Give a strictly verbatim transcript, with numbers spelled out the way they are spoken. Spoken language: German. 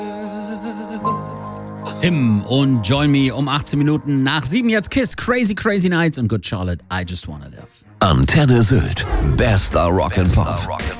Him und Join Me um achtzehn Minuten nach sieben. Jetzt Kiss, Crazy Crazy Nights und Good Charlotte, I Just Wanna Live. Antenne Sylt, bester Rock'n'Pop.